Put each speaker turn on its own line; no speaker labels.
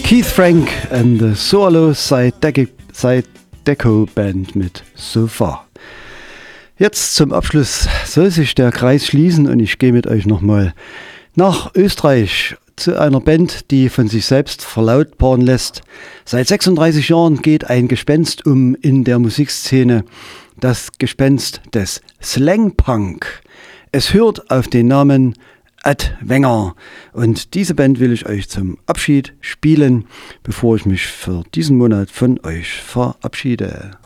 Keith Frank and the Solo Side Deco Band mit So Far. Jetzt zum Abschluss soll sich der Kreis schließen und ich gehe mit euch nochmal nach Österreich zu einer Band, die von sich selbst verlautbaren lässt. Seit 36 Jahren geht ein Gespenst in der Musikszene, das Gespenst des Slangpunk. Es hört auf den Namen Ad Wenger und diese Band will ich euch zum Abschied spielen, bevor ich mich für diesen Monat von euch verabschiede.